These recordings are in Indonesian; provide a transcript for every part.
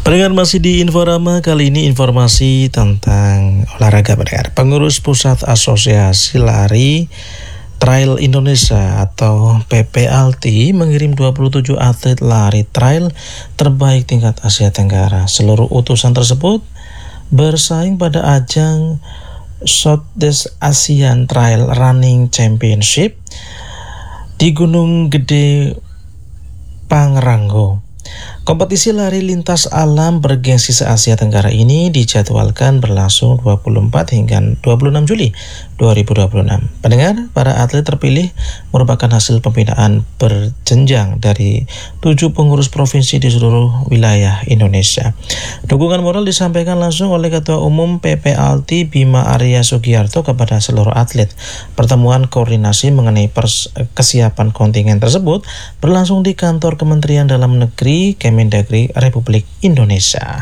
Pendengar, masih di Inforama, kali ini informasi tentang olahraga pendengar. Pengurus Pusat Asosiasi Lari Trail Indonesia atau PPLT mengirim 27 atlet lari trail terbaik tingkat Asia Tenggara. Seluruh utusan tersebut bersaing pada ajang Southeast Asian Trail Running Championship di Gunung Gede, Pangrango. Kompetisi lari lintas alam bergengsi se-Asia Tenggara ini dijadwalkan berlangsung 24 hingga 26 Juli 2026. Pendengar, para atlet terpilih merupakan hasil pembinaan berjenjang dari 7 pengurus provinsi di seluruh wilayah Indonesia. Dukungan moral disampaikan langsung oleh Ketua Umum PPLT Bima Arya Sugiarto kepada seluruh atlet. Pertemuan koordinasi mengenai kesiapan kontingen tersebut berlangsung di kantor Kementerian Dalam Negeri Kemendagri Republik Indonesia.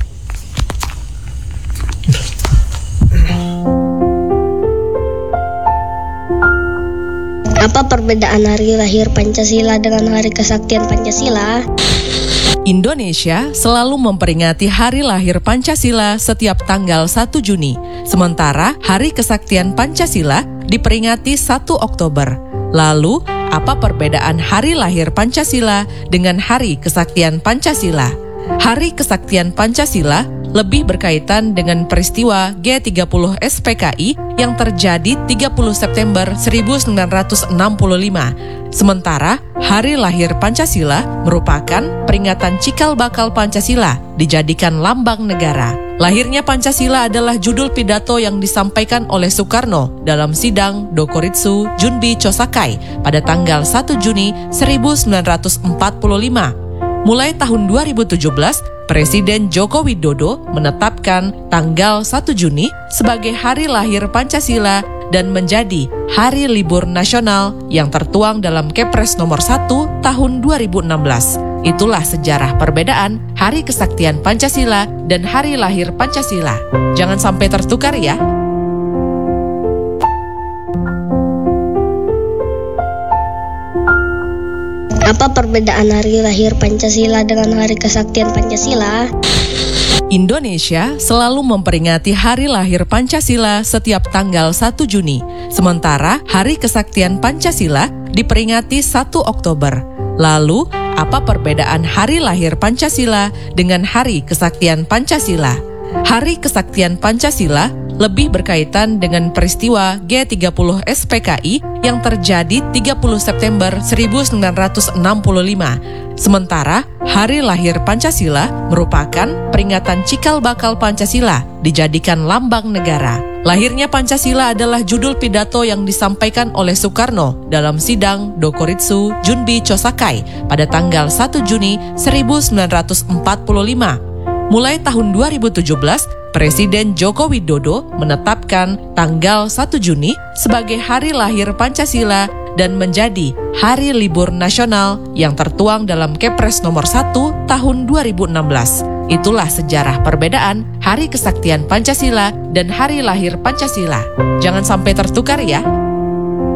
Apa perbedaan hari lahir Pancasila dengan hari kesaktian Pancasila? Indonesia selalu memperingati hari lahir Pancasila setiap tanggal 1 Juni, sementara hari kesaktian Pancasila diperingati 1 Oktober. Lalu, apa perbedaan hari lahir Pancasila dengan hari kesaktian Pancasila? Hari kesaktian Pancasila lebih berkaitan dengan peristiwa G30 SPKI yang terjadi 30 September 1965. Sementara hari lahir Pancasila merupakan peringatan cikal bakal Pancasila dijadikan lambang negara. Lahirnya Pancasila adalah judul pidato yang disampaikan oleh Soekarno dalam sidang Dokoritsu Junbi Chosakai pada tanggal 1 Juni 1945. Mulai tahun 2017, Presiden Joko Widodo menetapkan tanggal 1 Juni sebagai hari lahir Pancasila dan menjadi hari libur nasional yang tertuang dalam Kepres nomor 1 tahun 2016. Itulah sejarah perbedaan hari kesaktian Pancasila dan hari lahir Pancasila. Jangan sampai tertukar ya. Apa perbedaan hari lahir Pancasila dengan hari kesaktian Pancasila? Indonesia selalu memperingati hari lahir Pancasila setiap tanggal 1 Juni, sementara hari kesaktian Pancasila diperingati 1 Oktober. Lalu, apa perbedaan hari lahir Pancasila dengan hari kesaktian Pancasila? Hari kesaktian Pancasila lebih berkaitan dengan peristiwa G30 SPKI yang terjadi 30 September 1965. Sementara hari lahir Pancasila merupakan peringatan cikal bakal Pancasila dijadikan lambang negara. Lahirnya Pancasila adalah judul pidato yang disampaikan oleh Soekarno dalam sidang Dokoritsu Junbi Chosakai pada tanggal 1 Juni 1945. Mulai tahun 2017, Presiden Joko Widodo menetapkan tanggal 1 Juni sebagai hari lahir Pancasila dan menjadi hari libur nasional yang tertuang dalam Kepres nomor 1 tahun 2016. Itulah sejarah perbedaan hari kesaktian Pancasila dan hari lahir Pancasila. Jangan sampai tertukar ya.